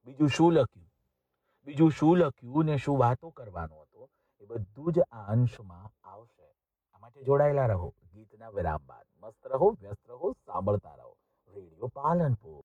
બીજું શું લખ્યું, બીજું શું લખ્યું ને શું વાતો કરવાનું હતું, એ બધું જ આ અંશમાં આવશે. આ માટે જોડાયેલા રહો. ગીતના વિરામ બાદ મસ્ત રહો, વ્યસ્ત રહો, સાંભળતા રહો રેડિયો પાલનપુર.